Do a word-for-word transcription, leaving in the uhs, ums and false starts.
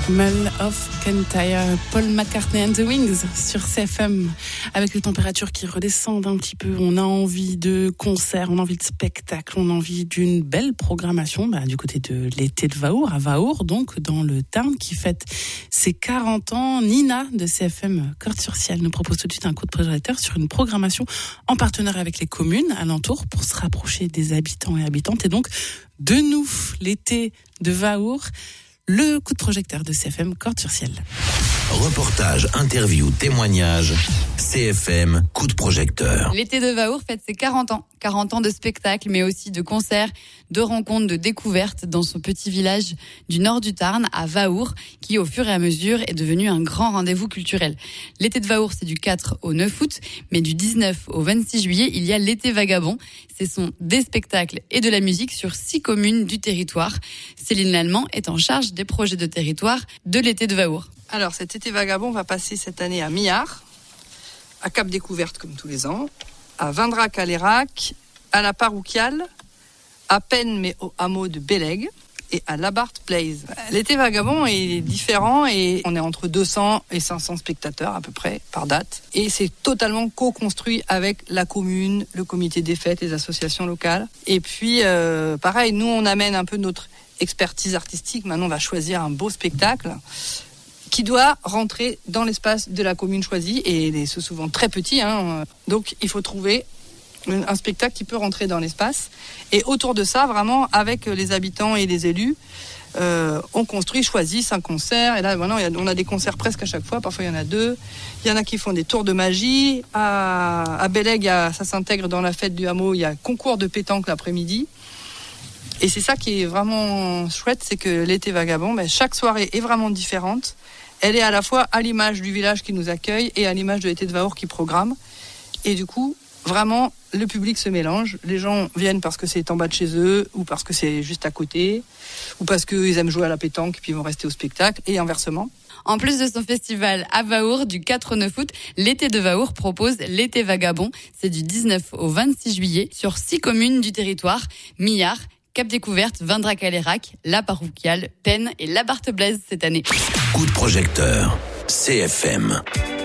Smell of Kintyre, Paul McCartney and the Wings sur C F M. Avec les températures qui redescendent un petit peu, on a envie de concerts, on a envie de spectacles, on a envie d'une belle programmation bah, du côté de l'été de Vaour, à Vaour, donc dans le Tarn, qui fête ses quarante ans. Nina de C F M Cordes-sur-Ciel nous propose tout de suite un coup de projecteur sur une programmation en partenariat avec les communes alentours pour se rapprocher des habitants et habitantes. Et donc, de nous, l'été de Vaour, le coup de projecteur de C F M Cordes-sur-Ciel. Reportage, interview, témoignage, C F M, coup de projecteur. L'été de Vaour fête ses quarante ans. quarante ans de spectacles, mais aussi de concerts, de rencontres, de découvertes dans son petit village du nord du Tarn, à Vaour, qui au fur et à mesure est devenu un grand rendez-vous culturel. L'été de Vaour, c'est du quatre au neuf août, mais du dix-neuf au vingt-six juillet, il y a l'été vagabond. Ce sont des spectacles et de la musique sur six communes du territoire. Céline Lallemand est en charge des projets de territoire de l'été de Vaour. Alors, cet été vagabond va passer cette année à Millard, à Cap Découverte comme tous les ans, à Vindrac-à-l'Érac, à la Parouquiale, à Penn mais au hameau de Bélègue et à Labarthe Place. L'été vagabond est différent et on est entre deux cents et cinq cents spectateurs à peu près par date. Et c'est totalement co-construit avec la commune, le comité des fêtes, les associations locales. Et puis, euh, pareil, nous on amène un peu notre expertise artistique. Maintenant on va choisir un beau spectacle qui doit rentrer dans l'espace de la commune choisie, et c'est souvent très petit, hein. Donc il faut trouver un spectacle qui peut rentrer dans l'espace. Et autour de ça, vraiment, avec les habitants et les élus, euh, on construit, choisit cinq concerts. Et là, maintenant, on a des concerts presque à chaque fois. Parfois, il y en a deux. Il y en a qui font des tours de magie. À, à Bélègue, ça s'intègre dans la fête du hameau. Il y a concours de pétanque l'après-midi. Et c'est ça qui est vraiment chouette, c'est que l'été vagabond, ben, chaque soirée est vraiment différente. Elle est à la fois à l'image du village qui nous accueille et à l'image de l'été de Vaour qui programme. Et du coup, vraiment, le public se mélange. Les gens viennent parce que c'est en bas de chez eux, ou parce que c'est juste à côté, ou parce qu'ils aiment jouer à la pétanque et puis ils vont rester au spectacle, et inversement. En plus de son festival à Vaour du quatre au neuf août, l'été de Vaour propose l'été vagabond. C'est du dix-neuf au vingt-six juillet sur six communes du territoire: Millard, Cap Découverte, Vindrac-à-l'Érac, La Parouquiale, Penn et Labarthe Blaise cette année. Coup de projecteur, C F M.